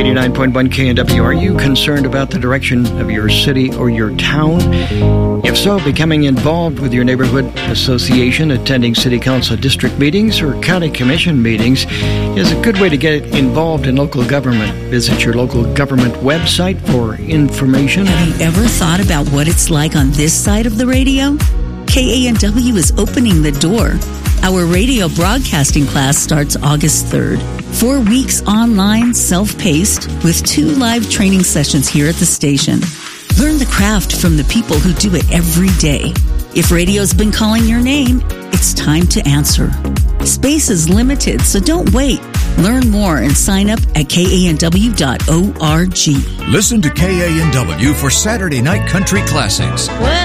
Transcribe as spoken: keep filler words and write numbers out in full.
ninety-nine point one K N W. Are you concerned about the direction of your city or your town? If so, becoming involved with your neighborhood association, attending city council district meetings, or county commission meetings is a good way to get involved in local government. Visit your local government website for information. Have you ever thought about what it's like on this side of the radio? K A N W is opening the door. Our radio broadcasting class starts August third. Four weeks online, self-paced, with two live training sessions here at the station. Learn the craft from the people who do it every day. If radio's been calling your name, it's time to answer. Space is limited, so don't wait. Learn more and sign up at K A N W dot org. Listen to K A N W for Saturday Night Country Classics. Well,